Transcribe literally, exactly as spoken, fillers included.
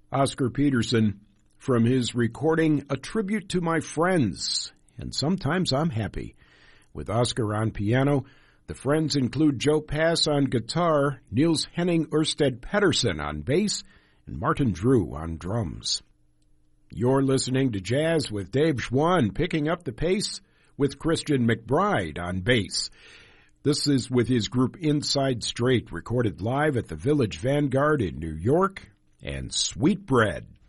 Oscar Peterson from his recording A Tribute to My Friends, and Sometimes I'm Happy. With Oscar on piano, the friends include Joe Pass on guitar, Niels Henning Ørsted Pedersen on bass, and Martin Drew on drums. You're listening to Jazz with Dave Schwann, picking up the pace with Christian McBride on bass. This is with his group Inside Straight, recorded live at the Village Vanguard in New York, and Sweet Bread.